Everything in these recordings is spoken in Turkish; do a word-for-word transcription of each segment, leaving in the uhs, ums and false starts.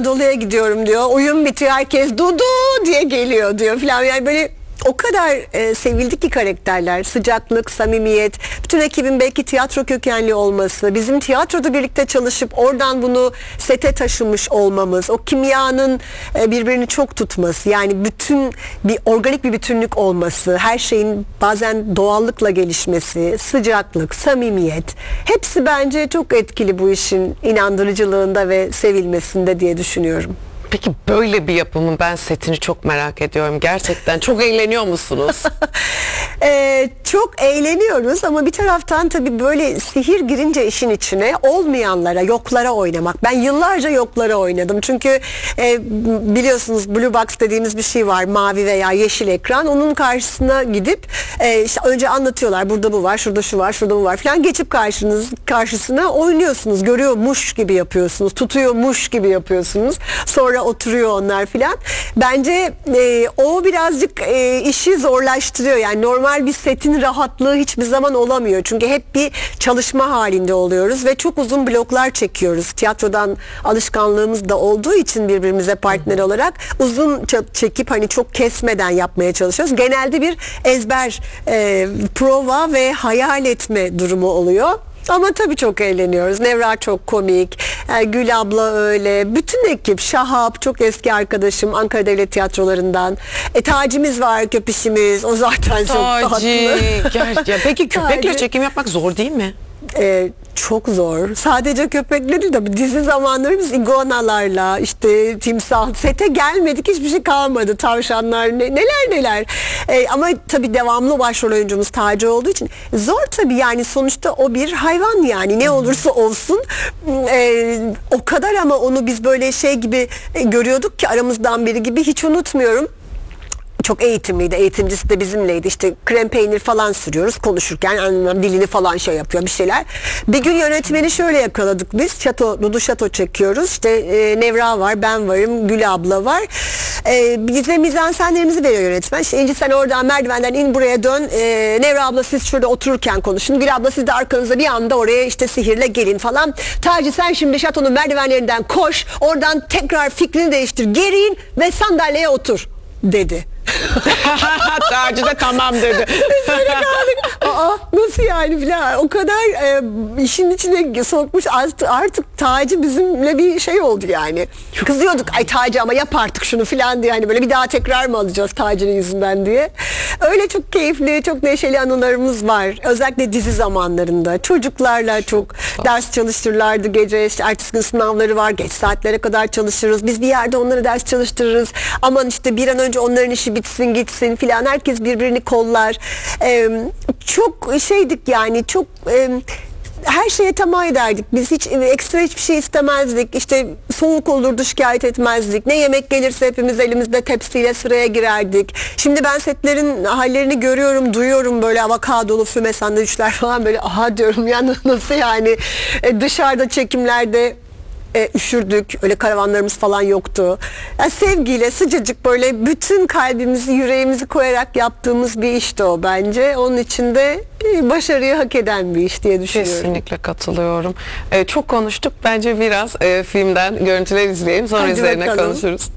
Anadolu'ya gidiyorum diyor. Oyun bitiyor, herkes Dudu diye geliyor diyor falan. Yani böyle o kadar e, sevildi ki karakterler, sıcaklık, samimiyet, bütün ekibin belki tiyatro kökenli olması, bizim tiyatroda birlikte çalışıp oradan bunu sete taşımış olmamız, o kimyanın e, birbirini çok tutması, yani bütün bir organik bir bütünlük olması, her şeyin bazen doğallıkla gelişmesi, sıcaklık, samimiyet, hepsi bence çok etkili bu işin inandırıcılığında ve sevilmesinde diye düşünüyorum. Peki böyle bir yapımın ben setini çok merak ediyorum. Gerçekten çok eğleniyor musunuz? ee, çok eğleniyoruz ama bir taraftan tabii böyle sihir girince işin içine olmayanlara, yoklara oynamak. Ben yıllarca yoklara oynadım. Çünkü e, biliyorsunuz Blue Box dediğimiz bir şey var. Mavi veya yeşil ekran. Onun karşısına gidip e, işte önce anlatıyorlar. Burada bu var, şurada şu var, şurada bu var falan. Geçip karşınız, karşısına oynuyorsunuz. Görüyormuş gibi yapıyorsunuz. Tutuyormuş gibi yapıyorsunuz. Sonra oturuyor onlar filan. Bence e, o birazcık e, işi zorlaştırıyor. Yani normal bir setin rahatlığı hiçbir zaman olamıyor. Çünkü hep bir çalışma halinde oluyoruz ve çok uzun bloklar çekiyoruz. Tiyatrodan alışkanlığımız da olduğu için birbirimize partner olarak uzun çekip hani çok kesmeden yapmaya çalışıyoruz. Genelde bir ezber, e, prova ve hayal etme durumu oluyor. Ama tabii çok eğleniyoruz. Nevra çok komik. Yani Gül abla öyle. Bütün ekip, Şahap çok eski arkadaşım Ankara Devlet Tiyatrolarından. E, Taci'miz var, köpüşümüz. O zaten çok tatlı. Taci. Ya peki köpekle Taci. çekim yapmak zor değil mi? Ee, çok zor. Sadece köpekle değil de dizi zamanları biz iguanalarla, işte timsah, sete gelmedik, hiçbir şey kalmadı. Tavşanlar, ne, neler neler. Ee, ama tabii devamlı başrol oyuncumuz Taci olduğu için zor tabii, yani sonuçta o bir hayvan, yani ne olursa olsun. Ee, o kadar ama onu biz böyle şey gibi e, görüyorduk ki, aramızdan biri gibi, hiç unutmuyorum. Çok eğitimliydi. Eğitimcisi de bizimleydi. İşte krem peynir falan sürüyoruz. Konuşurken annem dilini falan şey yapıyor, bir şeyler. Bir gün yönetmeni şöyle yakaladık biz. Şato, Dudu Şato çekiyoruz. İşte e, Nevra var, ben varım, Gül abla var. E, bize mizansenlerimizi veriyor yönetmen. İşte İnci sen oradan merdivenden in, buraya dön. E, Nevra abla siz şurada otururken konuşun. Gül abla siz de arkanıza bir anda oraya işte sihirle gelin falan. Taci sen şimdi şatonun merdivenlerinden koş. Oradan tekrar fikrini değiştir. Geri in ve sandalyeye otur dedi. Taci de tamam dedi. Böyle kaldık. Aa, nasıl yani filan. O kadar e, işin içine sokmuş, artık, artık Taci bizimle bir şey oldu yani. Kızıyorduk, ay Taci ama yap artık şunu filan diye, hani böyle bir daha tekrar mı alacağız Taci'nin yüzünden diye. Öyle çok keyifli, çok neşeli anılarımız var. Özellikle dizi zamanlarında çocuklarla çok ders çalıştırırlardı gece. İşte ertesi gün sınavları var, geç saatlere kadar çalışırız. Biz bir yerde onları ders çalıştırırız. Aman işte bir an önce onların işi bitsin gitsin filan, herkes birbirini kollar. Ee, çok şeydik yani, çok e, her şeye tamam ederdik. Biz hiç ekstra hiçbir şey istemezdik. İşte soğuk olurdu, şikayet etmezdik. Ne yemek gelirse hepimiz elimizde tepsiyle sıraya girerdik. Şimdi ben setlerin hallerini görüyorum, duyuyorum, böyle avokadolu füme sandviçler falan, böyle aha diyorum ya, nasıl yani. E, dışarıda çekimlerde E, üşürdük. Öyle karavanlarımız falan yoktu. Yani sevgiyle, sıcacık, böyle bütün kalbimizi, yüreğimizi koyarak yaptığımız bir işti o bence. Onun için de e, başarıyı hak eden bir iş diye düşünüyorum. Kesinlikle katılıyorum. Ee, çok konuştuk. Bence biraz e, filmden görüntüler izleyelim. Sonra Hadi üzerine bakalım. konuşuruz.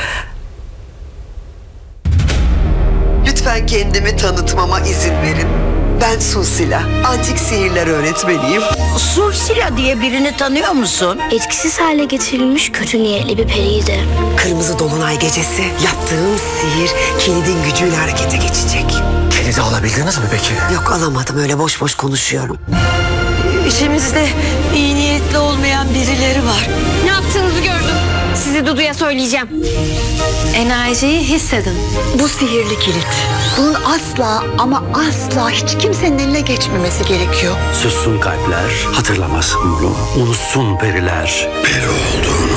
Lütfen kendimi tanıtmama izin verin. Ben Susila, antik sihirler öğretmeniyim. Sursila diye birini tanıyor musun? Etkisiz hale getirilmiş kötü niyetli bir periydi. Kırmızı dolunay gecesi yaptığım sihir kilidin gücüyle harekete geçecek. Kilidi alabildiniz mi peki? Yok, alamadım, öyle boş boş konuşuyorum. İçimizde iyi niyetli olmayan birileri var. Ne yaptığınızı gördüm. Sizi Dudu'ya söyleyeceğim. Enerjiyi hissedin. Bu sihirli kilit. Bunun asla ama asla hiç kimsenin eline geçmemesi gerekiyor. Sussun kalpler, hatırlamasın bunu. Unutsun periler. Peri olduğunu.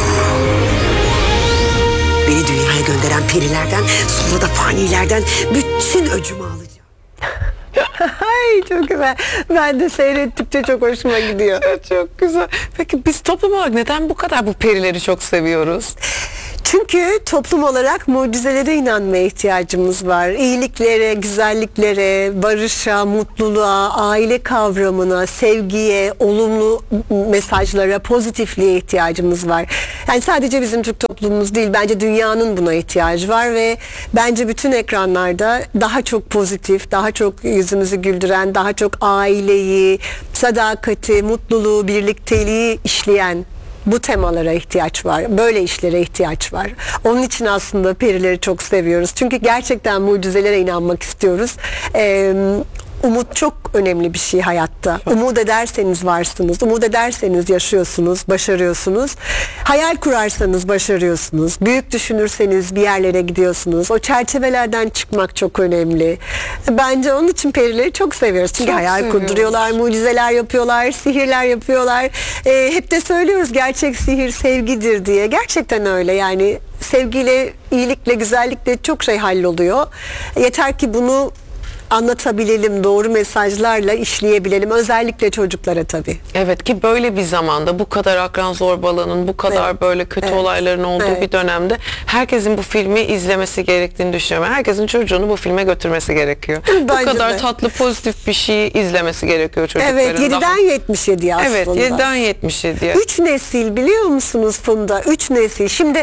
Beni dünyaya gönderen perilerden, sonra da fanilerden bütün öcümü alacağım. Ay çok güzel. Ben de seyrettikçe çok hoşuma gidiyor. Çok güzel. Peki biz toplum olarak neden bu kadar bu perileri çok seviyoruz? Çünkü toplum olarak mucizelere inanmaya ihtiyacımız var. İyiliklere, güzelliklere, barışa, mutluluğa, aile kavramına, sevgiye, olumlu mesajlara, pozitifliğe ihtiyacımız var. Yani sadece bizim Türk toplumumuz değil, bence dünyanın buna ihtiyacı var ve bence bütün ekranlarda daha çok pozitif, daha çok yüzümüzü güldüren, daha çok aileyi, sadakati, mutluluğu, birlikteliği işleyen bu temalara ihtiyaç var. Böyle işlere ihtiyaç var. Onun için aslında perileri çok seviyoruz. Çünkü gerçekten mucizelere inanmak istiyoruz. Ee, Umut çok önemli bir şey hayatta. Umut ederseniz varsınız. Umut ederseniz yaşıyorsunuz, başarıyorsunuz. Hayal kurarsanız başarıyorsunuz. Büyük düşünürseniz bir yerlere gidiyorsunuz. O çerçevelerden çıkmak çok önemli. Bence onun için perileri çok seviyoruz. Çünkü Çok hayal seviyoruz. kurduruyorlar, mucizeler yapıyorlar, sihirler yapıyorlar. Ee, hep de söylüyoruz gerçek sihir sevgidir diye. Gerçekten öyle yani. Sevgiyle, iyilikle, güzellikle çok şey halloluyor. Yeter ki bunu anlatabilelim, doğru mesajlarla işleyebilelim. Özellikle çocuklara tabii. Evet, ki böyle bir zamanda bu kadar akran zorbalığının, bu kadar Evet. böyle kötü Evet. olayların olduğu Evet. bir dönemde herkesin bu filmi izlemesi gerektiğini düşünüyorum. Herkesin çocuğunu bu filme götürmesi gerekiyor. bu Bence kadar de. tatlı, pozitif bir şeyi izlemesi gerekiyor çocukların. Evet, yediden Daha- yetmiş yediye aslında. Evet, yediden yetmiş yediye. Üç nesil biliyor musunuz Funda? Üç nesil. Şimdi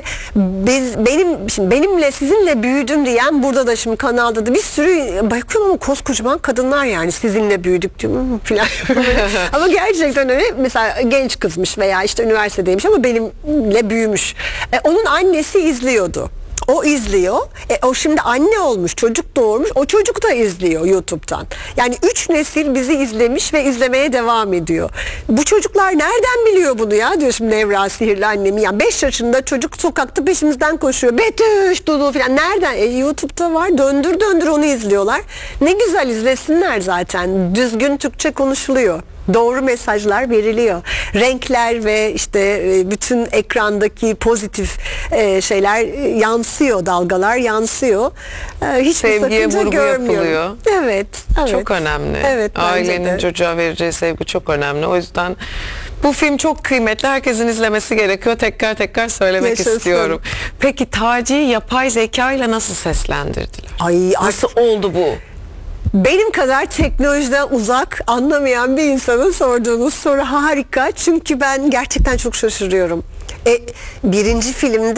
biz benim şimdi benimle sizinle büyüdüm diyen burada da şimdi kanalda da bir sürü bakıyorum ama koskocaman kadınlar yani sizinle büyüdük diyorum falan. Ama gerçekten öyle mesela genç kızmış veya işte üniversitedeymiş ama benimle büyümüş. E, onun annesi izliyordu. O izliyor. E, o şimdi anne olmuş, çocuk doğurmuş. O çocuk da izliyor YouTube'dan. Yani üç nesil bizi izlemiş ve izlemeye devam ediyor. Bu çocuklar nereden biliyor bunu ya? Diyor şimdi Nevra sihirli annemi. Yani beş yaşında çocuk sokakta peşimizden koşuyor. Betüş, Dudu falan. Nereden? E, YouTube'da var. Döndür döndür onu izliyorlar. Ne güzel izlesinler zaten. Düzgün Türkçe konuşuluyor. Doğru mesajlar veriliyor. Renkler ve işte e, bütün ekrandaki pozitif e, şeyler e, yansıyor, dalgalar yansıyor. E, Hiçbir Sevgiye sakınca vurgu görmüyorum. yapılıyor. Evet, evet. Çok önemli. Evet, bence Ailenin de. çocuğa vereceği sevgi çok önemli. O yüzden bu film çok kıymetli. Herkesin izlemesi gerekiyor. Tekrar tekrar söylemek Yaşasın. istiyorum. Peki Taci'yi yapay zeka ile nasıl seslendirdiler? Ay, Nasıl oldu bu? Benim kadar teknolojiden uzak, anlamayan bir insana sorduğunuz soru harika. Çünkü ben gerçekten çok şaşırıyorum. E, birinci filmde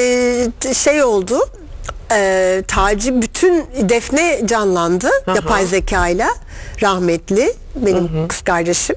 e, şey oldu. E, Taci bütün Defne canlandı Aha. yapay zekayla, rahmetli benim kız kardeşim.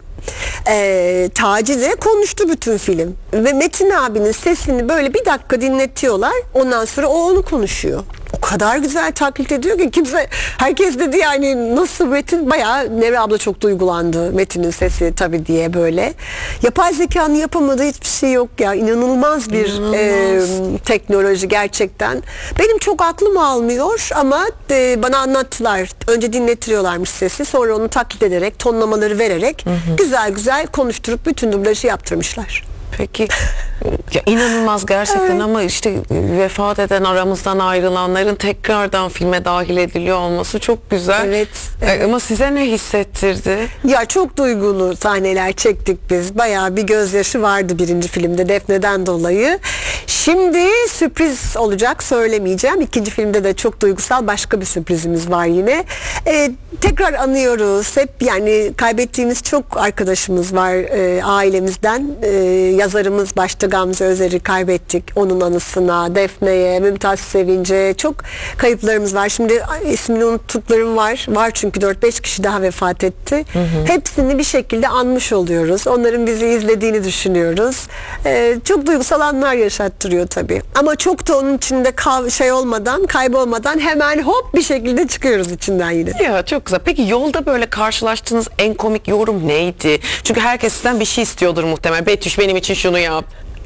E, Taci de konuştu bütün film ve Metin abinin sesini böyle bir dakika dinletiyorlar, ondan sonra o onu konuşuyor. O kadar güzel taklit ediyor ki kimse, herkes dedi yani nasıl Metin, bayağı Nevra abla çok duygulandı Metin'in sesi tabii diye böyle. Yapay zekanın yapamadığı hiçbir şey yok ya, inanılmaz bir e, teknoloji gerçekten. Benim çok aklım almıyor ama e, bana anlattılar. Önce dinletiriyorlarmış sesi, sonra onu taklit ederek, tonlamaları vererek güzel güzel konuşturup bütün dublajı yaptırmışlar. Peki ya inanılmaz gerçekten Evet. ama işte vefat eden, aramızdan ayrılanların tekrardan filme dahil ediliyor olması çok güzel. Evet, E, evet. Ama size ne hissettirdi? Ya çok duygulu sahneler çektik biz. Bayağı bir gözyaşı vardı birinci filmde Defne'den dolayı. Şimdi sürpriz olacak, söylemeyeceğim. İkinci filmde de çok duygusal başka bir sürprizimiz var yine. Ee, tekrar anıyoruz. Hep yani kaybettiğimiz çok arkadaşımız var e, ailemizden. E, yazarımız başta Gamze Özer'i kaybettik. Onun anısına, Defne'ye, Mümtaz Sevinç'e çok kayıplarımız var. Şimdi ismini unuttuklarım var. Var çünkü dört beş kişi daha vefat etti. Hı hı. Hepsini bir şekilde anmış oluyoruz. Onların bizi izlediğini düşünüyoruz. Ee, çok duygusal anlar yaşattırıyor tabii. Ama çok da onun içinde kav- şey olmadan, kaybolmadan hemen hop bir şekilde çıkıyoruz içinden yine. Ya çok güzel. Peki yolda böyle karşılaştığınız en komik yorum neydi? Çünkü herkes sizden bir şey istiyordur muhtemelen. Betüş benim için şunu yap.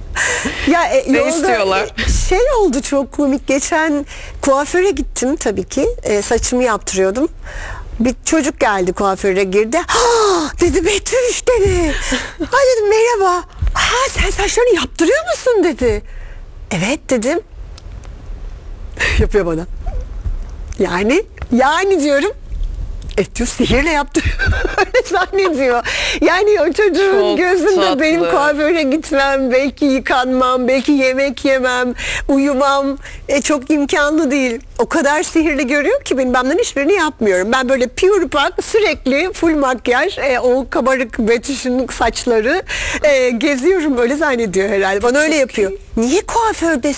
Ya e, Ne yolda istiyorlar? şey oldu çok komik. Geçen kuaföre gittim tabii ki. E, saçımı yaptırıyordum. Bir çocuk geldi, kuaföre girdi. Ha dedi, Betüş dedi. Ha dedim merhaba. Ha sen saçlarını yaptırıyor musun dedi. Evet dedim. Yapıyor bana. Yani yani diyorum. E diyor sihirle yaptı. Öyle zannediyor. Yani o çocuğun Çok gözünde tatlı. benim kuaföre gitmem, belki yıkanmam, belki yemek yemem, uyumam e, çok imkanlı değil. O kadar sihirli görüyor ki benim benden hiçbirini yapmıyorum. Ben böyle pure pak sürekli full makyaj, e, o kabarık Betüş'ün saçları e, geziyorum öyle zannediyor herhalde. Bana öyle yapıyor. Niye kuaförde